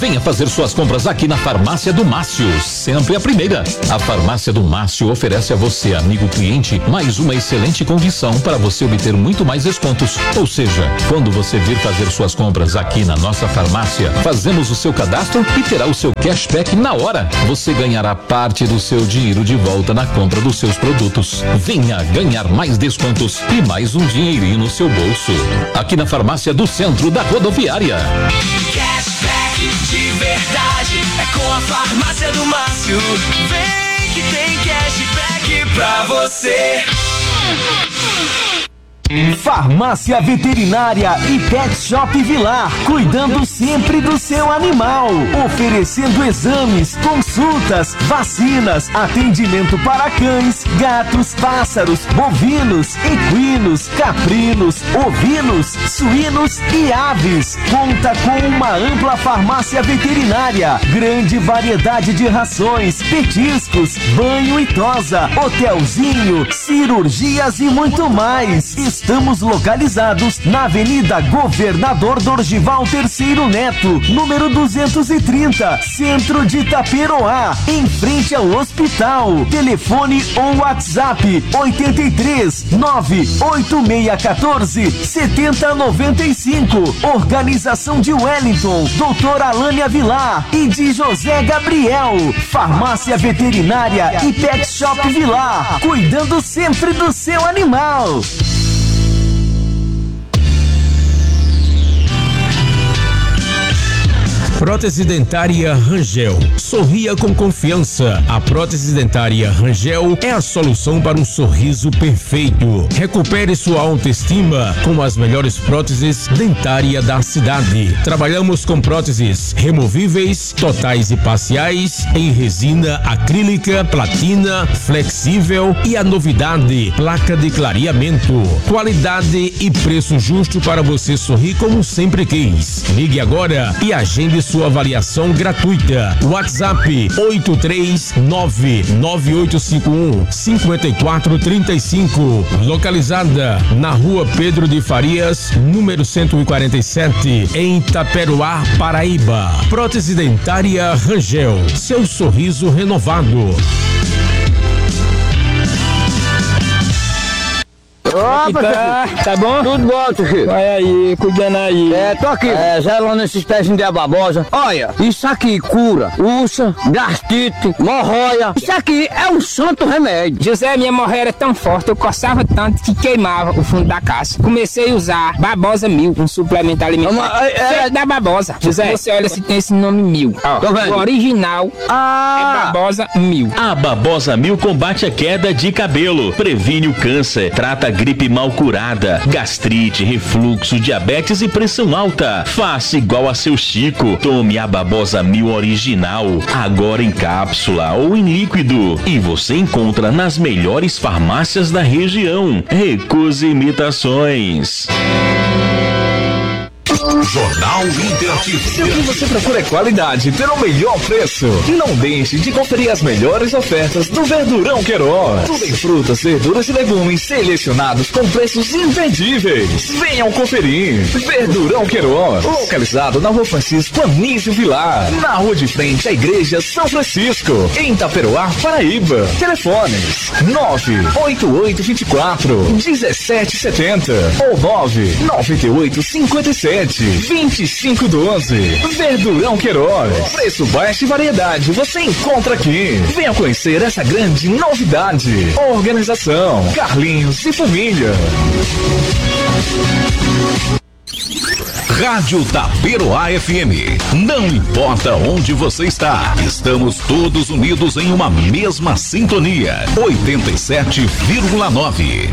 Venha fazer suas compras aqui na Farmácia do Márcio, sempre a primeira. A Farmácia do Márcio oferece a você, amigo cliente, mais uma excelente condição para você obter muito mais descontos. Ou seja, quando você vir fazer suas compras aqui na nossa farmácia, fazemos o seu cadastro e terá o seu cashback na hora. Você ganhará parte do seu dinheiro de volta na compra dos seus produtos. Venha ganhar mais descontos e mais um dinheirinho no seu bolso. Aqui na Farmácia do Centro da Rodoviária. Cashback de verdade é com a Farmácia do Márcio. Vem que tem cashback pra você. Farmácia Veterinária e Pet Shop Vilar, cuidando sempre do seu animal, oferecendo exames, consultas, vacinas, atendimento para cães, gatos, pássaros, bovinos, equinos, caprinos, ovinos, suínos e aves. Conta com uma ampla farmácia veterinária, grande variedade de rações, petiscos, banho e tosa, hotelzinho, cirurgias e muito mais. Estamos localizados na Avenida Governador Dorgival Terceiro Neto, número 230, Centro de Itaperoá, em frente ao hospital. Telefone ou WhatsApp 83 98614 7095. Organização de Wellington, doutora Alânia Vilar e de José Gabriel. Farmácia Veterinária e Pet Shop Vilar, cuidando sempre do seu animal. Prótese dentária Rangel. Sorria com confiança. A prótese dentária Rangel é a solução para um sorriso perfeito. Recupere sua autoestima com as melhores próteses dentárias da cidade. Trabalhamos com próteses removíveis, totais e parciais, em resina acrílica, platina, flexível e a novidade, placa de clareamento. Qualidade e preço justo para você sorrir como sempre quis. Ligue agora e agende sua avaliação gratuita. WhatsApp 83998515435. Localizada na Rua Pedro de Farias, número 147, em Itaperoá, Paraíba. Prótese dentária Rangel. Seu sorriso renovado. Opa, tá bom? Tudo bom, tio Chico. Vai aí, cuidando aí. Tô aqui. Zelando esses pezinhos de ababosa. Olha, isso aqui cura úlcera, gastrite, hemorroida. Isso aqui é um santo remédio. José, minha hemorroida era tão forte, eu coçava tanto que queimava o fundo da caixa. Comecei a usar Babosa 1000, um suplemento alimentar. Feito da Babosa. José, você olha se tem esse nome 1000. O original é Babosa 1000. A Babosa 1000 combate a queda de cabelo, previne o câncer, trata gripe mal curada, gastrite, refluxo, diabetes e pressão alta. Faça igual a seu Chico. Tome a Babosa 1000 original, agora em cápsula ou em líquido. E você encontra nas melhores farmácias da região. Recuse imitações. Jornal Interativo. Se o que você procura é qualidade pelo melhor preço, não deixe de conferir as melhores ofertas do Verdurão Queiroz. Tudo em frutas, verduras e legumes selecionados com preços imperdíveis. Venham conferir. Verdurão Queiroz, localizado na Rua Francisco Anísio Vilar, na rua de frente à Igreja São Francisco, em Itaperoá, Paraíba. Telefones 98824-1770 ou 99857-2512. Verdurão Queiroz. Preço baixo e variedade você encontra aqui. Venha conhecer essa grande novidade. Organização Carlinhos e Família. Rádio Itaperoá FM. Não importa onde você está, estamos todos unidos em uma mesma sintonia. 87,9.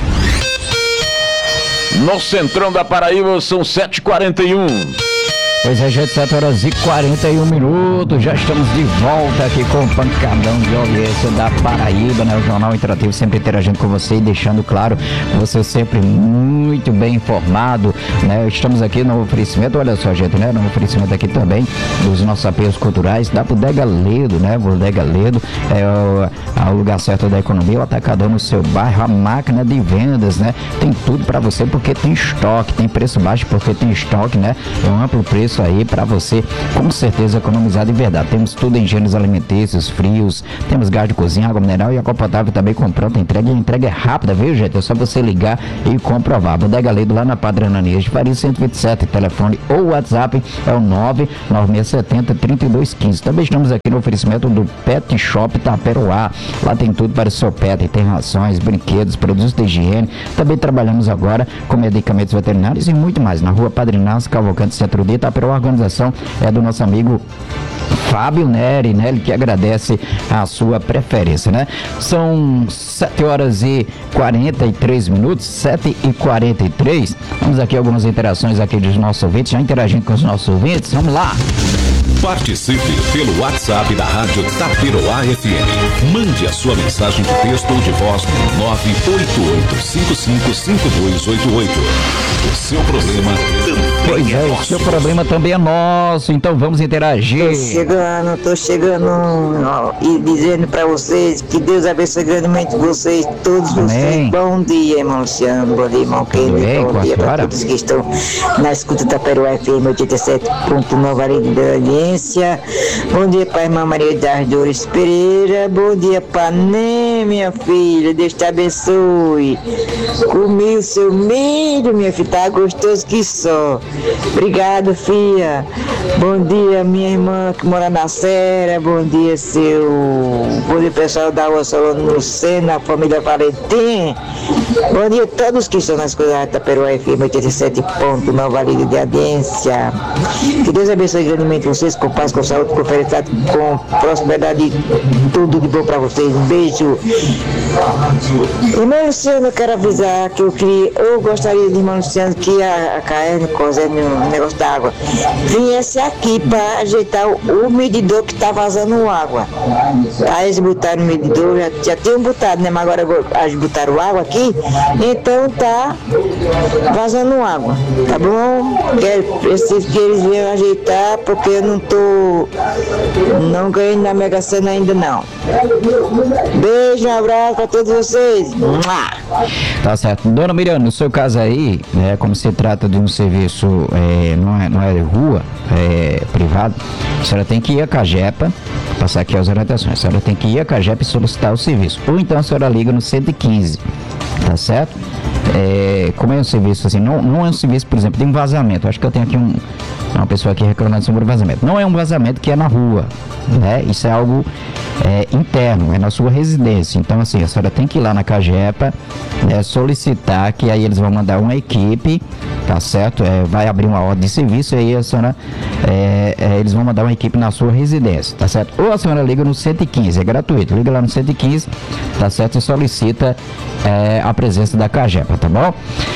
No centrão da Paraíba são 7h41. Pois é, gente, 7h41, já estamos de volta aqui com o Pancadão de Audiência da Paraíba, né? O Jornal Interativo sempre interagindo com você e deixando claro, você sempre muito bem informado, né? Estamos aqui no oferecimento, olha só, gente, né? No oferecimento aqui também dos nossos apelos culturais da Bodega Ledo, né? Bodega Ledo é o lugar certo da economia, o atacador no seu bairro, a máquina de vendas, né? Tem tudo para você porque tem estoque, tem preço baixo porque tem estoque, né? É um amplo preço preço aí para você, com certeza, economizar de verdade. Temos tudo em gêneros alimentícios, frios, temos gás de cozinha, água mineral e água potável também com pronta entrega. E a entrega é rápida, viu, gente? É só você ligar e comprovar. Bodega Lido lá na Padre Ananias de Faria 127, telefone ou WhatsApp é o 99670-3215. Também estamos aqui no oferecimento do Pet Shop Taperoá. Lá tem tudo para o seu pet, tem rações, brinquedos, produtos de higiene. Também trabalhamos agora com medicamentos veterinários e muito mais. Na rua Padre Inácio Cavalcante, Centro de Itaperoá. A organização é do nosso amigo Fábio Neri, né? Ele que agradece a sua preferência, né? São 7h43, 7h43. Vamos aqui algumas interações aqui dos nossos ouvintes, já interagindo com os nossos ouvintes. Vamos lá! Participe pelo WhatsApp da Rádio Taperoá FM. Mande a sua mensagem de texto ou de voz no 988555288. O seu problema também é nosso. O seu problema também é nosso, então vamos interagir. Tô chegando e dizendo pra vocês que Deus abençoe grandemente vocês, todos vocês. Bom dia, irmão Luciano, bom dia, irmão Kennedy, bom dia pra todos que estão na escuta Taperoá FM 87.9 ali de audiência. Bom dia para a irmã Maria das Dores Pereira. Bom dia para Né, minha filha. Deus te abençoe. Comi o seu milho, minha filha. Tá gostoso que só. Obrigado, filha. Bom dia, minha irmã que mora na Serra. Bom dia, Bom dia, pessoal da Rua Solano no Sena, a família Valentim. Bom dia a todos que estão na escola da Taperoá FM 87.9 ali de audiência. Que Deus abençoe grandemente vocês, com paz, com saúde, com felicidade, com prosperidade, tudo de bom pra vocês. Um beijo. Irmão Luciano, eu quero avisar que eu gostaria de, irmão Luciano, que a Caerne, no negócio da água, viesse aqui pra ajeitar o medidor que tá vazando água. Aí eles botaram o medidor, já tinham botado, né? Mas agora eles botaram água aqui, então tá vazando água, tá bom? Preciso que eles venham ajeitar, porque eu não ganhei na Mega Sena ainda não. Beijo, um abraço pra todos vocês. Tá certo. Dona Miriam, no seu caso aí, como se trata de um serviço, não é rua, é privado, a senhora tem que ir à Cagepa, passar aqui as orientações, a senhora tem que ir à Cagepa e solicitar o serviço. Ou então a senhora liga no 115, tá certo? Como é um serviço assim, não é um serviço, por exemplo, de um vazamento. Acho que eu tenho aqui uma pessoa aqui reclamando sobre o vazamento. Não é um vazamento que é na rua, né? Isso é algo interno, é na sua residência. Então, assim, a senhora tem que ir lá na Cagepa, solicitar, que aí eles vão mandar uma equipe, tá certo? Vai abrir uma ordem de serviço e aí a senhora, eles vão mandar uma equipe na sua residência, tá certo? Ou a senhora liga no 115, é gratuito. Liga lá no 115, tá certo? E solicita a presença da Cagepa, tá bom?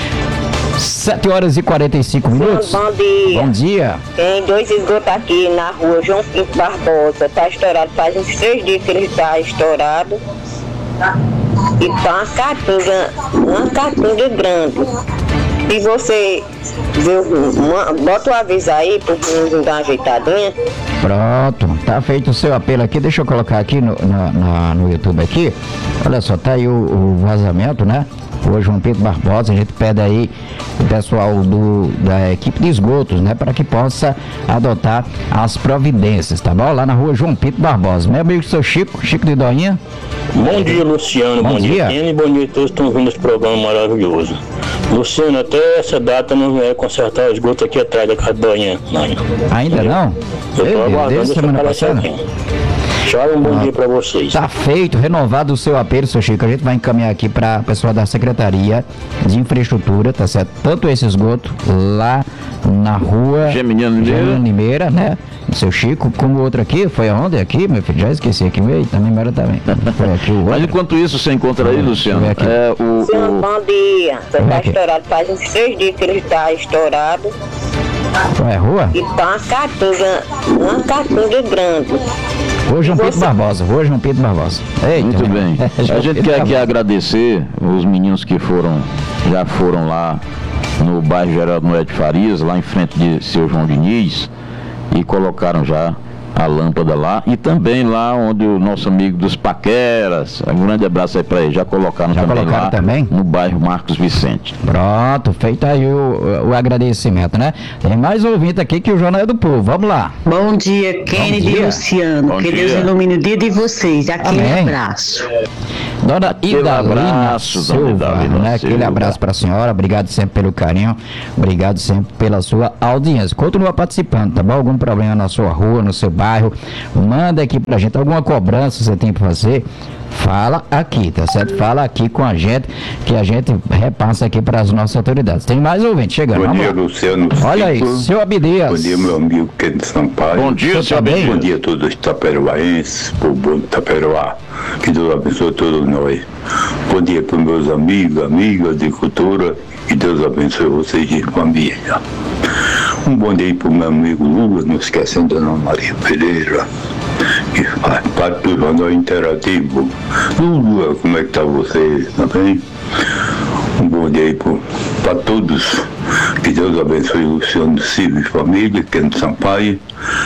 7h45. Bom dia. Bom dia. Tem 2 esgotos aqui na rua João Pinto Barbosa. Tá estourado, faz uns 3 dias que ele tá estourado. E tá uma caatinga grande. E você bota o aviso aí pro menino dar uma ajeitadinha. Pronto, tá feito o seu apelo aqui. Deixa eu colocar aqui no YouTube aqui. Olha só, tá aí o vazamento, né? Rua João Pinto Barbosa. A gente pede aí o pessoal da equipe de esgotos, né, para que possa adotar as providências, tá bom? Lá na Rua João Pinto Barbosa. Meu amigo, seu Chico de Doinha. Bom dia, Luciano. Bom dia. E bom dia a todos que estão ouvindo esse programa maravilhoso. Luciano, até essa data não vai consertar o esgoto aqui atrás da casa da Doinha. Ainda não? Eu tô aguardando semana passada. Tchau, um bom dia para vocês. Tá feito, renovado o seu apelo, seu Chico. A gente vai encaminhar aqui para a pessoa da Secretaria de Infraestrutura, tá certo? Tanto esse esgoto lá na rua Geminiano Limeira, né? Seu Chico, como o outro aqui, foi aonde? Aqui, meu filho, já esqueci aqui, meio, também mora também. Foi aqui o outro. Mas enquanto isso, você encontra aí, Luciano? Luciano, bom dia. Você tá estourado, faz uns 3 dias que ele está estourado. Qual é a rua? E tá uma caatinga grande. Rua João Pinto Barbosa, Rua João Pinto Barbosa. Eita, muito bem. A gente quer aqui agradecer os meninos que já foram lá no bairro Geraldo Noé de Farias, lá em frente de seu João Diniz, e colocaram já a lâmpada lá, e também lá onde o nosso amigo dos Paqueras, um grande abraço aí para ele, já colocaram também no bairro Marcos Vicente. Pronto, feito aí o agradecimento, né? Tem mais ouvinte aqui que o Jornal é do Povo, vamos lá. Bom dia, Kennedy e Luciano, Bom que dia. Deus ilumine o dia de vocês, aquele abraço. Dona Idalina Silva, né? Aquele abraço para a senhora, obrigado sempre pelo carinho, obrigado sempre pela sua audiência. Continua participando, tá bom? Algum problema na sua rua, no seu bairro, manda aqui pra gente, alguma cobrança você tem pra fazer, fala aqui, tá certo? Fala aqui com a gente, que a gente repassa aqui para as nossas autoridades. Tem mais ouvinte chegando. Bom dia, Luciano. Olha aí, seu Abdias. Bom dia, meu amigo Kennedy Sampaio. Bom dia, seu Abdias. Bom dia a todos os taperoaenses, povo de Taperoá. Que Deus abençoe todos nós. Bom dia para meus amigos, amigas de cultura. Que Deus abençoe vocês de família. Um bom dia para o meu amigo Lula, não esquecendo da Ana Maria Pereira, que faz parte do Jornal Interativo. Lula, como é que está você? Tá bem? Um bom dia aí para todos. Que Deus abençoe o Luciano Silva e família, Kennedy Sampaio.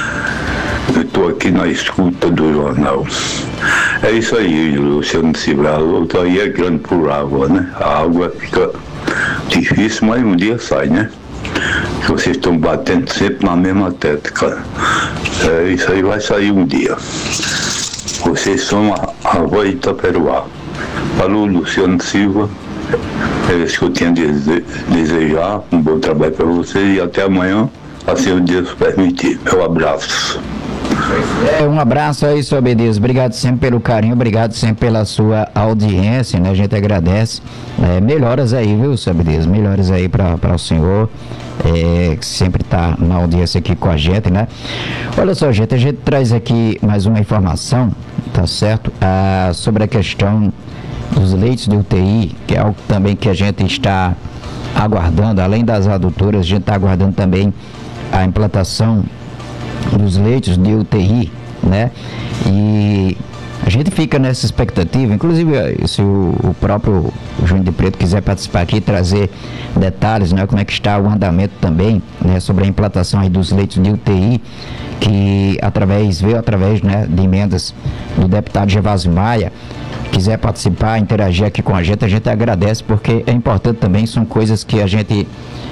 Eu estou aqui na escuta do jornal. É isso aí, Luciano Silva. A luta aí é grande por água, né? A água fica difícil, mas um dia sai, né? Vocês estão batendo sempre na mesma tecla. É, isso aí vai sair um dia. Vocês são a voz de Itaperuá. Falou, Luciano Silva. É isso que eu tinha a desejar. Um bom trabalho para vocês e até amanhã, assim o Deus permitir. Meu abraço. Um abraço aí, seu Abdias. Obrigado sempre pelo carinho, obrigado sempre pela sua audiência, né? A gente agradece. Melhoras aí, viu, seu Abdias? Melhoras aí para o senhor, que sempre está na audiência aqui com a gente, né? Olha só, gente, a gente traz aqui mais uma informação, tá certo? Sobre a questão dos leitos de UTI, que é algo também que a gente está aguardando, além das adutoras, a gente está aguardando também a implantação dos leitos de UTI, né? E a gente fica nessa expectativa, inclusive se o próprio Júnior de Preto quiser participar aqui e trazer detalhes, né? Como é que está o andamento também, né? Sobre a implantação aí dos leitos de UTI, que veio através, né, de emendas do deputado Gervásio Maia. Quiser participar, interagir aqui com a gente agradece, porque é importante também, são coisas que a gente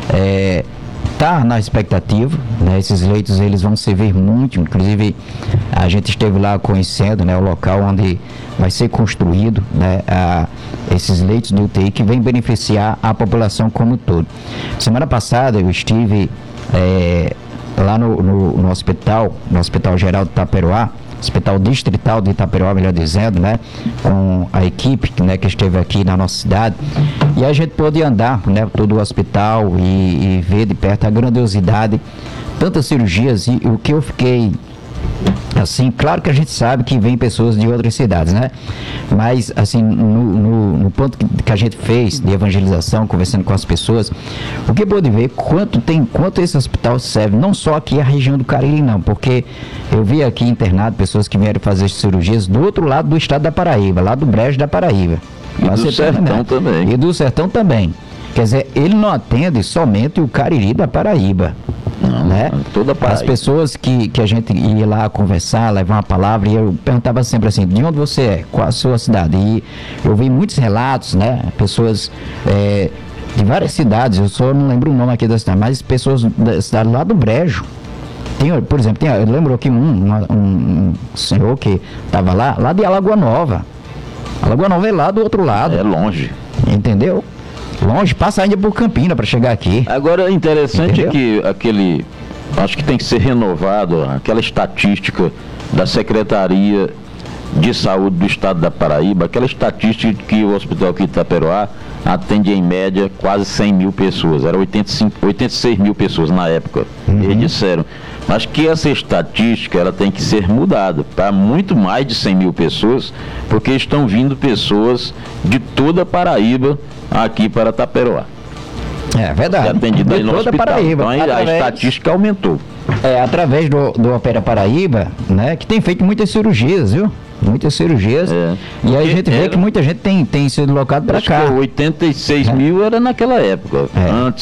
tá na expectativa, né? Esses leitos eles vão servir muito, inclusive a gente esteve lá conhecendo, né, o local onde vai ser construído, né, esses leitos de UTI que vem beneficiar a população como um todo. Semana passada eu estive lá no Hospital Geral de Itaperuá, Hospital Distrital de Itaperuá, melhor dizendo, né, com a equipe, né, que esteve aqui na nossa cidade, e a gente pôde andar, né, todo o hospital e ver de perto a grandiosidade, tantas cirurgias, e o que eu fiquei assim, claro que a gente sabe que vem pessoas de outras cidades, né? Mas, assim, no ponto que a gente fez de evangelização, conversando com as pessoas, o que pôde ver, quanto esse hospital serve, não só aqui a região do Cariri, não, porque eu vi aqui internado pessoas que vieram fazer cirurgias do outro lado do estado da Paraíba, lá do Brejo da Paraíba. E do Sertão também. E do Sertão também. Quer dizer, ele não atende somente o Cariri da Paraíba. Não, né? Toda as pessoas que a gente ia lá conversar, levar uma palavra, e eu perguntava sempre assim, de onde você é? Qual a sua cidade? E eu vi muitos relatos, né? Pessoas de várias cidades, eu só não lembro o nome aqui da cidade, mas pessoas da cidade lá do Brejo. Por exemplo, eu lembro aqui um senhor que estava lá de Alagoa Nova. Alagoa Nova é lá do outro lado. É longe. Entendeu? Longe, passa ainda por Campina para chegar aqui. Agora, interessante é que acho que tem que ser renovado aquela estatística da Secretaria de Saúde do Estado da Paraíba, aquela estatística que o Hospital aqui de Itaperuá atende em média quase 100 mil pessoas, era 86 mil pessoas na época, eles disseram, mas que essa estatística ela tem que ser mudada para muito mais de 100 mil pessoas, porque estão vindo pessoas de toda a Paraíba aqui para Itaperuá. É verdade. Atendido aí no toda hospital. Paraíba. Então a estatística aumentou. Através do Opera Paraíba, né, que tem feito muitas cirurgias, viu? Muitas cirurgias. E aí a gente vê que muita gente tem sido locado para cá. 86 mil era naquela época. Antes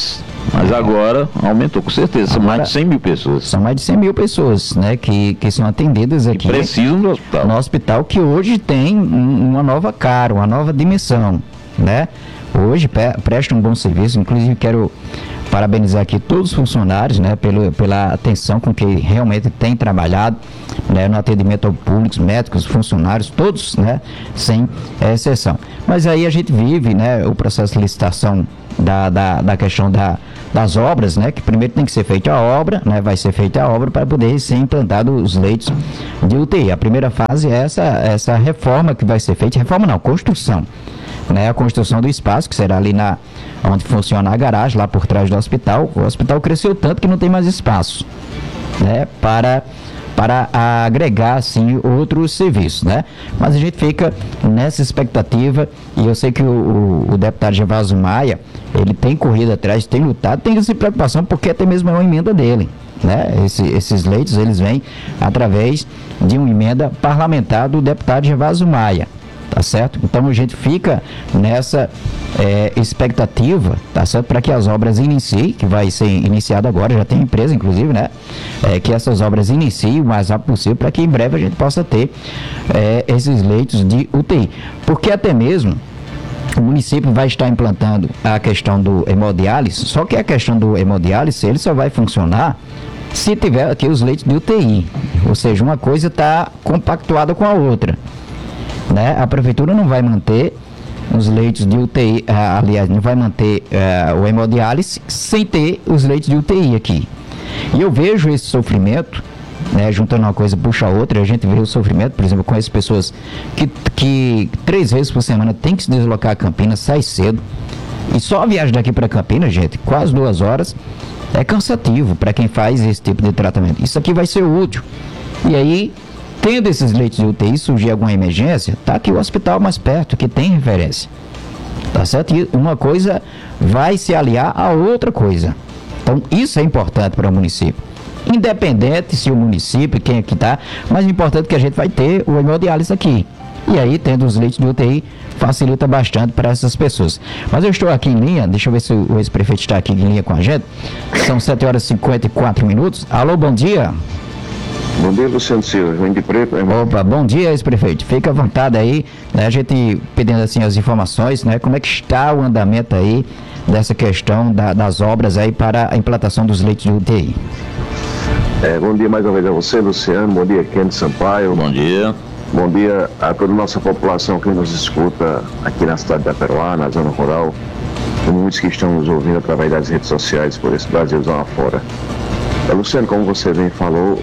Mas agora aumentou com certeza, são mais de 100 mil pessoas. São mais de 100 mil pessoas, né, que são atendidas aqui. Que precisam do hospital. No hospital que hoje tem uma nova cara, uma nova dimensão, né? Hoje presta um bom serviço, inclusive quero parabenizar aqui todos os funcionários, né, pela atenção com que realmente têm trabalhado, né, no atendimento ao público, médicos, funcionários, todos, né, sem exceção. Mas aí a gente vive, né, o processo de licitação da questão das obras, né, que primeiro tem que ser feita a obra, né, vai ser feita a obra para poder ser implantado os leitos de UTI. A primeira fase é essa reforma que vai ser feita, reforma não, construção, né, a construção do espaço, que será ali onde funciona a garagem, lá por trás do hospital. O hospital cresceu tanto que não tem mais espaço, né, para agregar, assim, outros serviços, né? Mas a gente fica nessa expectativa, e eu sei que o deputado Gervaso Maia, ele tem corrido atrás, tem lutado, tem essa preocupação, porque até mesmo é uma emenda dele, né? Esses leitos, eles vêm através de uma emenda parlamentar do deputado Gervaso Maia. Tá certo? Então a gente fica nessa expectativa, tá certo? Para que as obras iniciem, que vai ser iniciado agora, já tem empresa inclusive, né? Que essas obras iniciem o mais rápido possível, para que em breve a gente possa ter esses leitos de UTI. Porque até mesmo o município vai estar implantando a questão do hemodiálise, só que a questão do hemodiálise, ele só vai funcionar se tiver aqui os leitos de UTI. Ou seja, uma coisa está compactuada com a outra, né? A prefeitura não vai manter os leitos de UTI, aliás, não vai manter o hemodiálise sem ter os leitos de UTI aqui. E eu vejo esse sofrimento, né, juntando uma coisa puxa a outra, a gente vê o sofrimento, por exemplo, com as pessoas que 3 vezes por semana tem que se deslocar a Campinas, sai cedo, e só a viagem daqui para Campinas, gente, quase 2 horas, é cansativo para quem faz esse tipo de tratamento. Isso aqui vai ser útil. E aí, tendo esses leitos de UTI, surgir alguma emergência, tá aqui o hospital mais perto, que tem referência. Tá certo? E uma coisa vai se aliar a outra coisa. Então, isso é importante para o município. Independente se o município, quem aqui está, mas o importante é que a gente vai ter o hemodiálise aqui. E aí, tendo os leitos de UTI, facilita bastante para essas pessoas. Mas eu estou aqui em linha, deixa eu ver se o ex-prefeito está aqui em linha com a gente. São 7h54. Alô, bom dia. Bom dia, Luciano Silva, João de Preto. Opa, bom dia, ex-prefeito. Fica à vontade aí, né? A gente pedindo assim as informações, né? Como é que está o andamento aí dessa questão das obras aí para a implantação dos leitos de UTI? Bom dia mais uma vez a você, Luciano. Bom dia, Kennedy Sampaio. Bom dia. Bom dia a toda a nossa população que nos escuta aqui na cidade de Itaperoá, na zona rural. E muitos que estão nos ouvindo através das redes sociais por esse Brasilzão afora. Luciano, como você bem falou,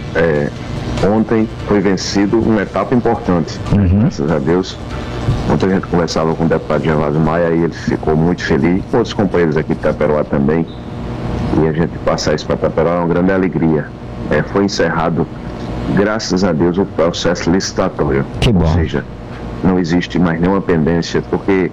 ontem foi vencido uma etapa importante, graças a Deus. Ontem a gente conversava com o deputado Gervaso Maia e ele ficou muito feliz, com outros companheiros aqui de Itaperoá também, e a gente passar isso para Itaperoá é uma grande alegria. Foi encerrado, graças a Deus, o processo licitatório. Que bom. Ou seja, não existe mais nenhuma pendência, porque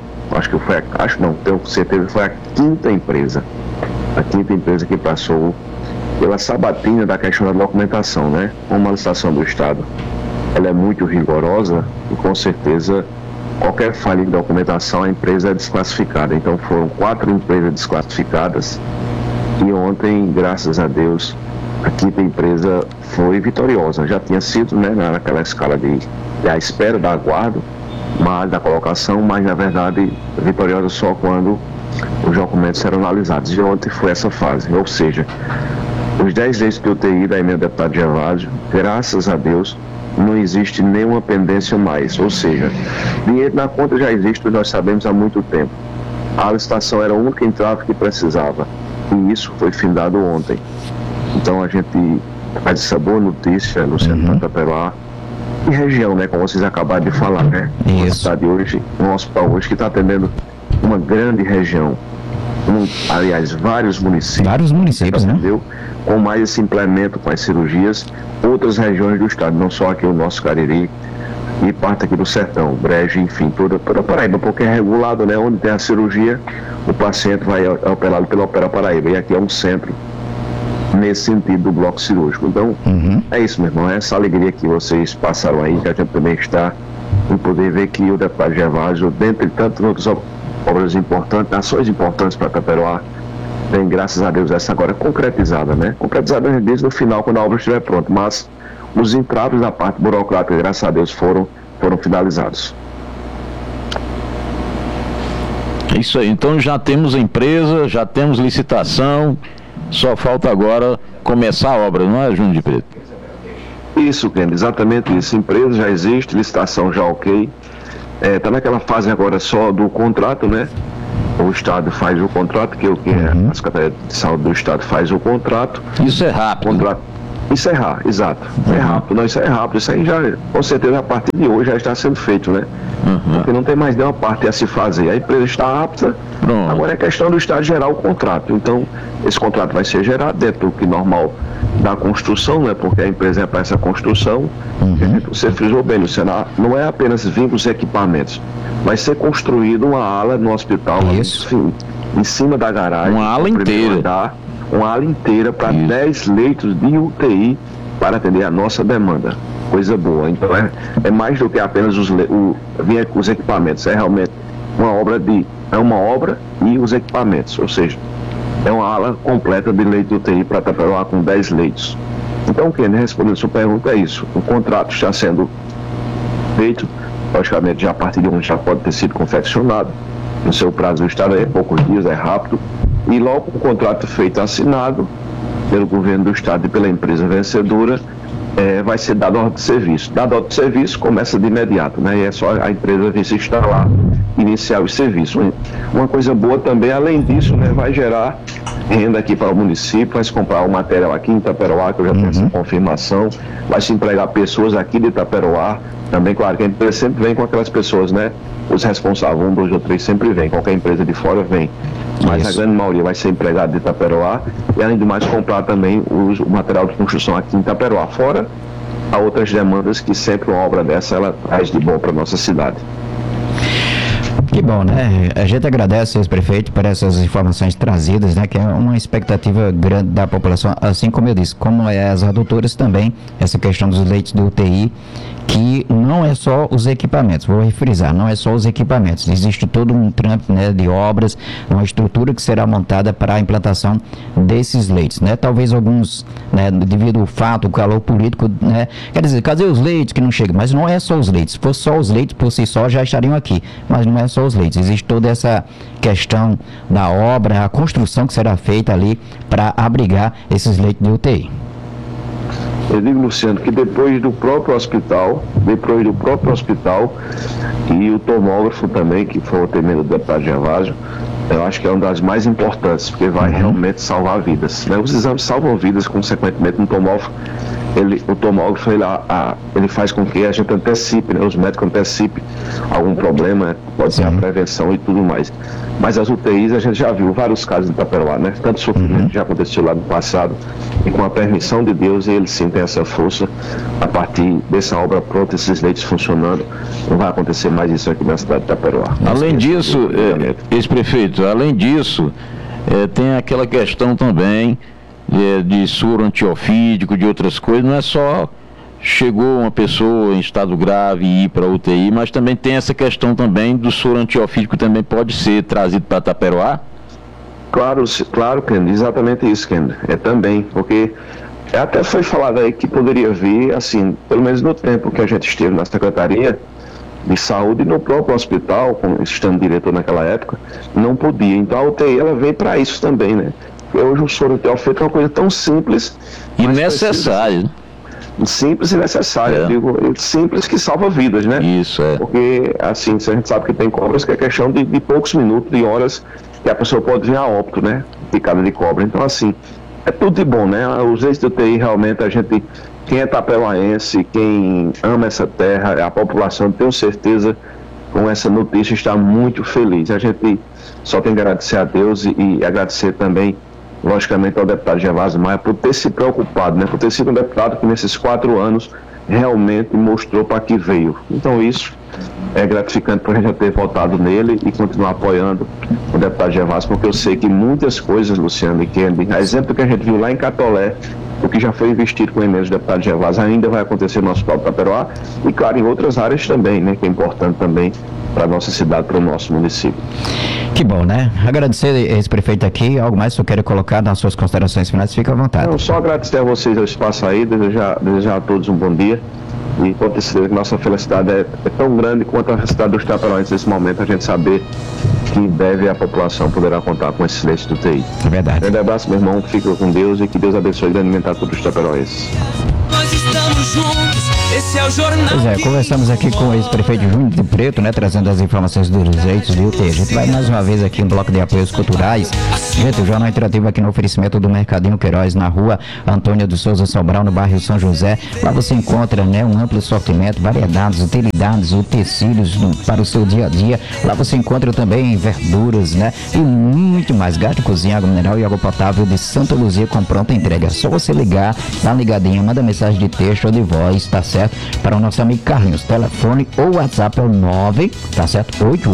tenho certeza que foi a quinta empresa que passou pela sabatina da questão da documentação, né? Como a licitação do Estado, ela é muito rigorosa e com certeza qualquer falha de documentação a empresa é desclassificada. Então foram 4 empresas desclassificadas e ontem, graças a Deus, a quinta empresa foi vitoriosa. Já tinha sido, né, naquela escala à espera da aguardo, mas da colocação, mas na verdade vitoriosa só quando os documentos eram analisados. E ontem foi essa fase, ou seja, os 10 leitos de UTI da emenda do deputado Gervásio, graças a Deus, não existe nenhuma pendência mais. Ou seja, dinheiro na conta já existe, nós sabemos há muito tempo. A licitação era a única entrave que precisava. E isso foi findado ontem. Então a gente faz essa boa notícia no centro de Itaperoá e região, né? Como vocês acabaram de falar, né? Uma cidade hoje, um hospital hoje que está atendendo uma grande região. Aliás, vários municípios. Vários municípios, né? Com mais esse implemento com as cirurgias, outras regiões do estado, não só aqui o nosso Cariri e parte aqui do Sertão, Brejo, enfim, toda Paraíba, porque é regulado, né? Onde tem a cirurgia, o paciente vai operado pela Opera Paraíba, e aqui é um centro nesse sentido do bloco cirúrgico. Então, é isso, meu irmão, é essa alegria que vocês passaram aí, que a gente também está em poder ver que o deputado Gervásio, dentre tantas outras obras importantes, ações importantes para Itaperoá, vem, graças a Deus, essa agora concretizada, né? Concretizada desde o final, quando a obra estiver pronta, mas os entraves da parte burocrática, graças a Deus, foram finalizados. Isso aí, então já temos empresa, já temos licitação, só falta agora começar a obra, não é, Júnior de Preto? Isso, Kennedy, exatamente isso. Empresa já existe, licitação já ok. Está naquela fase agora só do contrato, né? O Estado faz o contrato, que é o que a Secretaria de Saúde do Estado faz o contrato. Isso é rápido. Isso é rápido, exato. É rápido, não, isso é rápido. Isso aí já, com certeza, a partir de hoje já está sendo feito, né? Porque não tem mais nenhuma parte a se fazer. A empresa está apta, agora é questão do Estado gerar o contrato. Então, esse contrato vai ser gerado dentro do que normal da construção, né? Porque a empresa é para essa construção. Você frisou bem, Luciano, não é apenas vir os equipamentos. Vai ser construído uma ala no hospital, enfim, em cima da garagem. Uma ala inteira. Uma ala inteira para 10 leitos de UTI para atender a nossa demanda. Coisa boa. Então é mais do que apenas os equipamentos. É realmente uma obra e os equipamentos. Ou seja, é uma ala completa de leito de UTI para Taperoá com 10 leitos. Então, respondendo a sua pergunta, é isso. O contrato está sendo feito. Logicamente, já a partir de onde já pode ter sido confeccionado. No seu prazo do Estado é poucos dias, é rápido. E logo o contrato feito assinado pelo governo do Estado e pela empresa vencedora, vai ser dado ordem de serviço. Dado ordem de serviço, começa de imediato, né? E é só a empresa vir se instalar, iniciar o serviço. Uma coisa boa também, além disso, né, vai gerar renda aqui para o município, vai se comprar o material aqui em Itaperoá, que eu já tenho essa confirmação, vai se empregar pessoas aqui de Itaperoá, também, claro, que a empresa sempre vem com aquelas pessoas, né? Os responsáveis, 1, 2 ou 3 sempre vem, qualquer empresa de fora vem. Mas a grande maioria vai ser empregado de Itaperoá e, além de mais, comprar também o material de construção aqui em Itaperoá. Fora há outras demandas que sempre uma obra dessa ela traz de bom para a nossa cidade. Que bom, né? A gente agradece, ex-prefeito, por essas informações trazidas, né? Que é uma expectativa grande da população, assim como eu disse, como as adutoras também, essa questão dos leitos de UTI, que não é só os equipamentos, vou refrisar, não é só os equipamentos, existe todo um trâmite, né, de obras, uma estrutura que será montada para a implantação desses leitos, né? Talvez alguns, né, devido ao fato, o calor político, né, quer dizer, cadê os leitos que não chegam? Mas não é só os leitos, se fosse só os leitos por si só já estariam aqui, mas não é só os leitos, existe toda essa questão da obra, a construção que será feita ali para abrigar esses leitos de UTI. Eu digo, Luciano, que depois do próprio hospital e o tomógrafo também, que foi o temendo do deputado Gervásio, eu acho que é uma das mais importantes, porque vai realmente salvar vidas, né? Os exames salvam vidas, consequentemente, o tomógrafo ele faz com que a gente antecipe, né? Os médicos antecipem algum problema, pode ser a prevenção e tudo mais. Mas as UTIs, a gente já viu vários casos de Itaperoá, né? Tanto sofrimento já aconteceu lá no passado, e com a permissão de Deus, ele sim tem essa força. A partir dessa obra pronta, esses leitos funcionando, não vai acontecer mais isso aqui na cidade de Itaperoá. Além disso, ex-prefeito, tem aquela questão também de soro antiofídico, de outras coisas, não é só chegou uma pessoa em estado grave e ir para a UTI, mas também tem essa questão também do soro antiofídico, também pode ser trazido para Itaperoá? Claro, Kennedy, exatamente isso, Kennedy. Também, porque até foi falado aí que poderia vir, assim, pelo menos no tempo que a gente esteve na Secretaria de Saúde e no próprio hospital, estando diretor naquela época, não podia. Então a UTI, ela veio para isso também, né? Porque hoje o soro antiofídico é uma coisa tão simples e necessária, né? Simples e necessária, digo, simples que salva vidas, né? Isso, Porque, assim, a gente sabe que tem cobras que é questão de poucos minutos, de horas, que a pessoa pode vir a óbito, né? Picada de cobra. Então, assim, é tudo de bom, né? Os leitos de UTI, realmente, quem é taperoaense, quem ama essa terra, a população, tenho certeza, com essa notícia, está muito feliz. A gente só tem que agradecer a Deus e agradecer também, logicamente, ao deputado Gervásio Maia por ter se preocupado, né? Por ter sido um deputado que nesses 4 anos realmente mostrou para que veio. Então isso é gratificante por a gente já ter votado nele e continuar apoiando o deputado Gervásio, porque eu sei que muitas coisas, Luciano e Kennedy, a exemplo que a gente viu lá em Catolé, O que já foi investido com a emenda do deputado Gervásio ainda vai acontecer no nosso Hospital Taperoá e, claro, em outras áreas também, né, que é importante também para a nossa cidade, para o nosso município. Que bom, né? Agradecer esse prefeito aqui. Algo mais que eu quero colocar nas suas considerações finais, fica à vontade. Não, só agradecer a vocês o espaço aí, desejar a todos um bom dia. E pode ter certeza que nossa felicidade é tão grande quanto a felicidade dos taperoenses nesse momento, a gente saber que em breve a população poderá contar com esse silêncio do TI. É verdade. Grande abraço, meu irmão, fica com Deus e que Deus abençoe grandemente a todos os taperoenses. Nós estamos juntos, esse é o jornal. Pois é, conversamos aqui com o ex-prefeito Júnior de Preto, né, trazendo as informações dos direitos do UTI. A gente vai mais uma vez aqui em bloco de apoios culturais. Gente, o Jornal Interativo aqui no oferecimento do Mercadinho Queiroz, na rua Antônia de Souza Sobral, no bairro São José. Lá você encontra, né, um amplo sortimento, variedades, utilidades, utensílios para o seu dia a dia. Lá você encontra também verduras, né, e muito mais. Gás de cozinha, água mineral e água potável de Santa Luzia com pronta entrega. É só você ligar, dá uma ligadinha, manda mensagem de texto ou de voz, tá certo? Para o nosso amigo Carlinhos. Telefone ou WhatsApp é o 9, tá certo?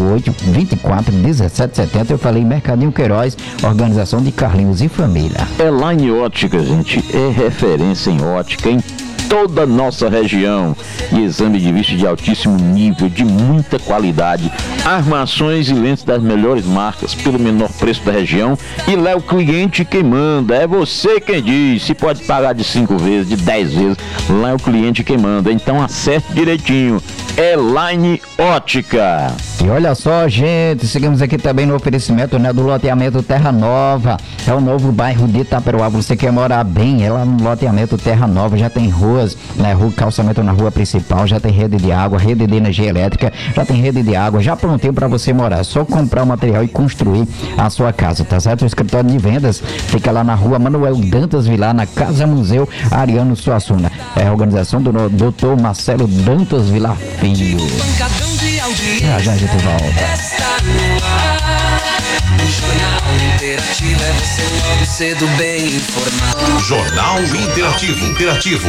88-24-1770. Eu falei Mercadinho Queiroz, organização de Carlinhos e família. Elaine Ótica, gente, é referência em ótica em toda a nossa região e exame de vista de altíssimo nível, de muita qualidade, armações e lentes das melhores marcas pelo menor preço da região. E lá é o cliente quem manda, é você quem diz se pode pagar de 5 vezes, de 10 vezes, lá é o cliente quem manda. Então acerte direitinho, Elaine Ótica. E olha só, gente, seguimos aqui também no oferecimento, né, do loteamento Terra Nova. É o novo bairro de Itaperoá. Você quer morar bem, é lá no loteamento Terra Nova. Já tem ruas, né, calçamento na rua principal, já tem rede de água, rede de energia elétrica, já tem rede de água, já prontinho para você morar. É só comprar o material e construir a sua casa, tá certo? O escritório de vendas fica lá na rua Manuel Dantas Vilar, na Casa Museu Ariano Suassuna. É a organização do Dr. Marcelo Dantas Vilar Filho. Já a gente volta. Está no ar, o Jornal Interativo é você logo cedo bem informado. Jornal Interativo.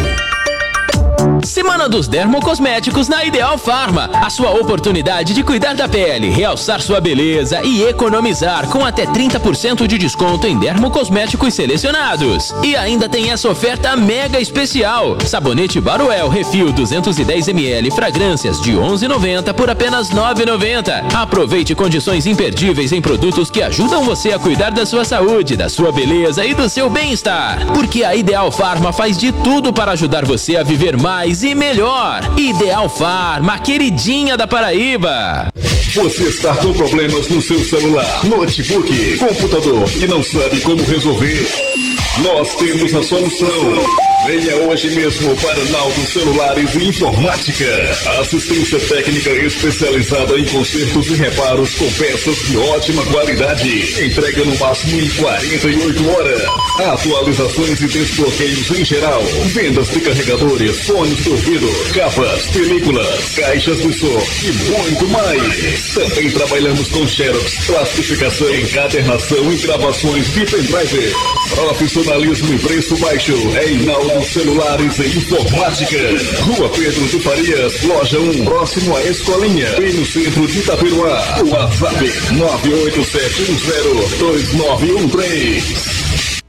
Semana dos Dermocosméticos na Ideal Farma. A sua oportunidade de cuidar da pele, realçar sua beleza e economizar com até 30% de desconto em dermocosméticos selecionados. E ainda tem essa oferta mega especial. Sabonete Baruel Refil 210ml fragrâncias de R$ 11,90 por apenas R$ 9,90. Aproveite condições imperdíveis em produtos que ajudam você a cuidar da sua saúde, da sua beleza e do seu bem-estar. Porque a Ideal Farma faz de tudo para ajudar você a viver mais e melhor. Ideal Farma, a queridinha da Paraíba. Você está com problemas no seu celular, notebook, computador e não sabe como resolver? Nós temos a solução. Venha hoje mesmo para Naldo Celulares e Informática. Assistência técnica especializada em consertos e reparos com peças de ótima qualidade. Entrega no máximo em 48 horas. Atualizações e desbloqueios em geral. Vendas de carregadores, fones de ouvido, capas, películas, caixas de som e muito mais. Também trabalhamos com xerox, plastificação, encadernação e gravações de pendrive. Profissionalismo e preço baixo é em Naldo Celulares e Informática. Rua Pedro de Farias, loja 1, próximo à Escolinha, e no centro de Itaperoá. WhatsApp 987102913.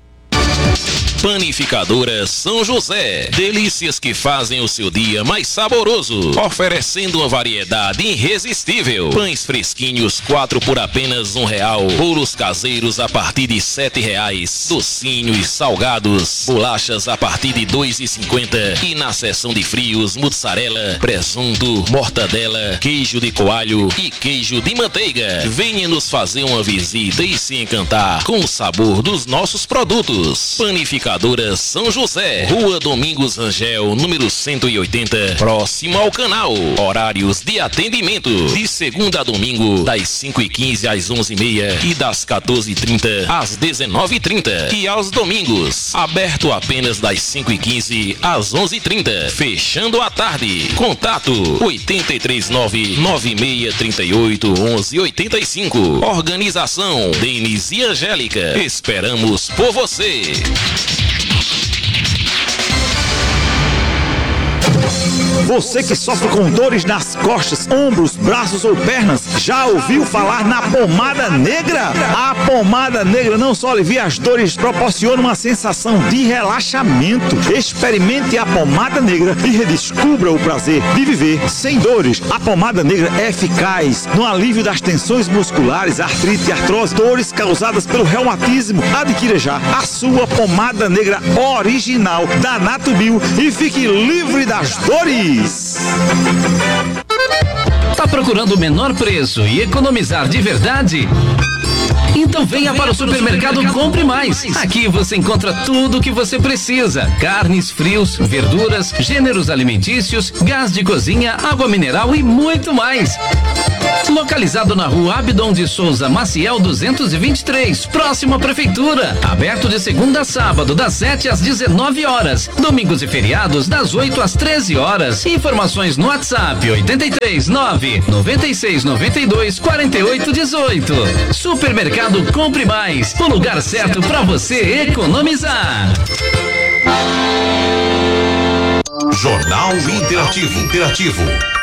Panificadora São José. Delícias que fazem o seu dia mais saboroso. Oferecendo uma variedade irresistível. Pães fresquinhos, 4 por apenas R$1. Bolos caseiros a partir de R$7. Docinhos, salgados, bolachas a partir de R$2,50. E na seção de frios, mussarela, presunto, mortadela, queijo de coalho e queijo de manteiga. Venha nos fazer uma visita e se encantar com o sabor dos nossos produtos. Panificadora São José, Rua Domingos Rangel, número 180, próximo ao canal. Horários de atendimento, de segunda a domingo, das 5h15 às 11h30 e das 14h30 às 19h30. E aos domingos, aberto apenas das 5h15 às 11h30, fechando à tarde. Contato 839-9638-1185. Organização Denis e Angélica. Esperamos por você. Você que sofre com dores nas costas, ombros, braços ou pernas, já ouviu falar na pomada negra? A pomada negra não só alivia as dores, proporciona uma sensação de relaxamento. Experimente a pomada negra e redescubra o prazer de viver sem dores. A pomada negra é eficaz no alívio das tensões musculares, artrite, artrose, dores causadas pelo reumatismo. Adquira já a sua pomada negra original da Natubio e fique livre das dores. Tá procurando o menor preço e economizar de verdade? Então venha para o supermercado Compre Mais. Aqui você encontra tudo o que você precisa: carnes, frios, verduras, gêneros alimentícios, gás de cozinha, água mineral e muito mais. Localizado na rua Abdon de Souza Maciel 223, próximo à prefeitura. Aberto de segunda a sábado, das 7 às 19 horas. Domingos e feriados, das 8 às 13 horas. Informações no WhatsApp 83 9 96 92 48 18. Supermercado Compre Mais, o lugar certo para você economizar. Jornal Interativo.